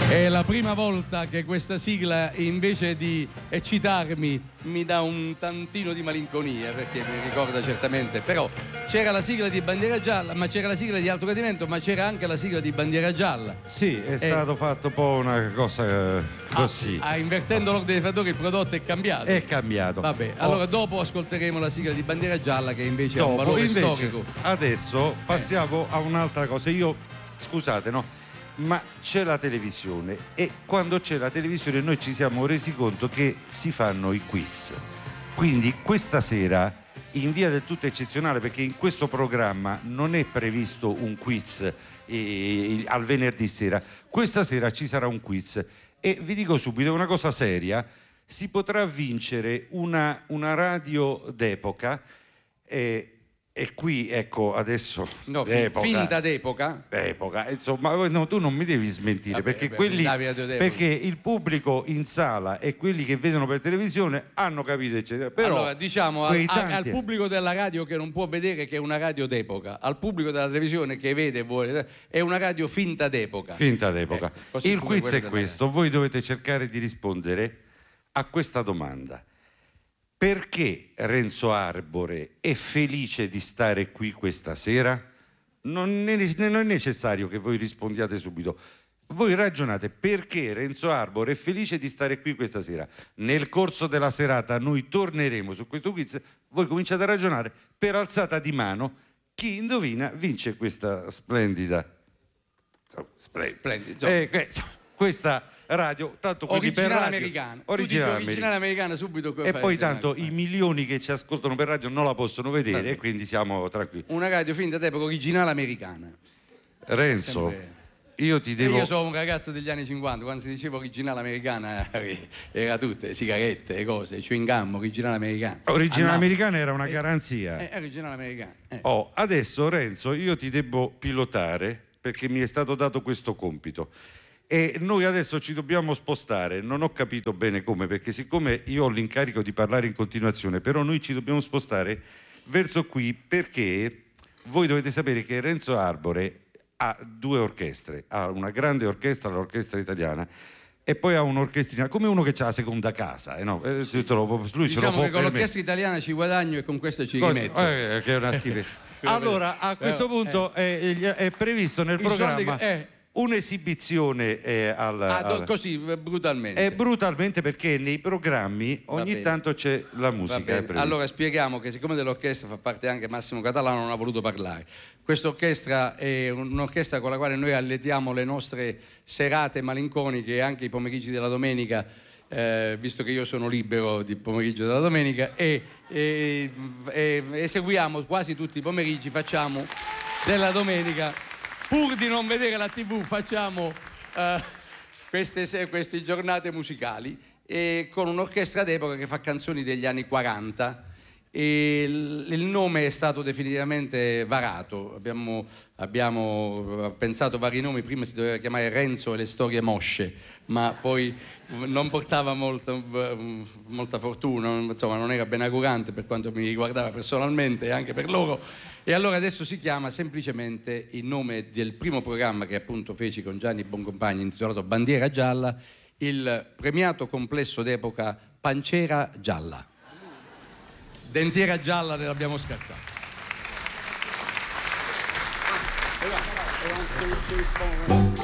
È la prima volta che questa sigla, invece di eccitarmi, mi dà un tantino di malinconia, perché mi ricorda certamente. Però c'era la sigla di Bandiera Gialla, ma c'era la sigla di Alto Gradimento, ma c'era anche la sigla di Bandiera Gialla. Sì, è stato fatto un po' una cosa così. Invertendo l'ordine dei fattori, il prodotto è cambiato. È cambiato. Vabbè, allora dopo ascolteremo la sigla di Bandiera Gialla, che invece ha un valore storico. Adesso passiamo a un'altra cosa. Scusate, no? Ma c'è la televisione e quando c'è la televisione noi ci siamo resi conto che si fanno i quiz. Quindi questa sera, in via del tutto eccezionale, perché in questo programma non è previsto un quiz al venerdì sera, questa sera ci sarà un quiz e vi dico subito, è una cosa seria, si potrà vincere una radio d'epoca. E qui, ecco, adesso... No, finta d'epoca? Epoca, insomma, no, tu non mi devi smentire, perché il pubblico in sala e quelli che vedono per televisione hanno capito, eccetera. Però allora, diciamo, al pubblico della radio che non può vedere che è una radio d'epoca, al pubblico della televisione che vede e vuole, è una radio finta d'epoca. Finta d'epoca. Il quiz è questo, voi dovete cercare di rispondere a questa domanda. Perché Renzo Arbore è felice di stare qui questa sera? Non è necessario che voi rispondiate subito. Voi ragionate perché Renzo Arbore è felice di stare qui questa sera. Nel corso della serata noi torneremo su questo quiz. Voi cominciate a ragionare per alzata di mano. Chi indovina vince questa splendida. Questa radio, tanto quelli per radio americana. Originale americana subito. E poi tanto i milioni che ci ascoltano per radio non la possono vedere, e quindi siamo tranquilli. Una radio finta d'epoca, originale americana. Renzo, io ti devo... Io sono un ragazzo degli anni 50, quando si diceva originale americana era tutte sigarette, cose, chewing gum, originale americana. Originale americana era una garanzia. Originale americana. Adesso Renzo, io ti devo pilotare perché mi è stato dato questo compito. E noi adesso ci dobbiamo spostare, non ho capito bene come, perché siccome io ho l'incarico di parlare in continuazione, però noi ci dobbiamo spostare verso qui, perché voi dovete sapere che Renzo Arbore ha due orchestre, ha una grande orchestra, l'orchestra italiana, e poi ha un'orchestrina, come uno che ha la seconda casa, no? Lui diciamo se lo può che con l'orchestra italiana ci guadagno e con questa ci rimetto. Che è una schifezza. Allora, a questo punto è previsto nel programma un'esibizione così brutalmente. Brutalmente, perché nei programmi ogni tanto c'è la musica. Allora spieghiamo che siccome dell'orchestra fa parte anche Massimo Catalano, non ha voluto parlare. Questa orchestra è un'orchestra con la quale noi alletiamo le nostre serate malinconiche e anche i pomeriggi della domenica, visto che io sono libero di pomeriggio della domenica, e eseguiamo quasi tutti i pomeriggi, facciamo della domenica. Pur di non vedere la TV facciamo queste giornate musicali con un'orchestra d'epoca che fa canzoni degli anni 40 e il nome è stato definitivamente varato. Abbiamo pensato vari nomi, prima si doveva chiamare Renzo e le storie mosce, ma poi non portava molta fortuna, insomma non era benaugurante per quanto mi riguardava personalmente e anche per loro. E allora adesso si chiama semplicemente il nome del primo programma che appunto feci con Gianni Boncompagni, intitolato Bandiera Gialla, il premiato complesso d'epoca Pancera Gialla. Dentiera gialla l'abbiamo scartata.